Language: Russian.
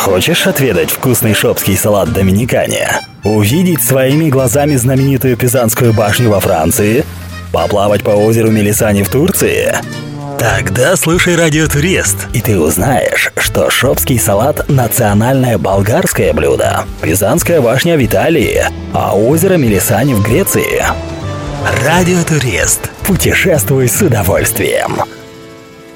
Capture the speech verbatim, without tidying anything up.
Хочешь отведать вкусный шопский салат доминикане? Увидеть своими глазами знаменитую Пизанскую башню во Франции? Поплавать по озеру Мелисани в Турции? Тогда слушай Радиотурист, и ты узнаешь, что шопский салат – национальное болгарское блюдо, Пизанская башня в Италии, а озеро Мелисани в Греции. Радиотурист. Путешествуй с удовольствием.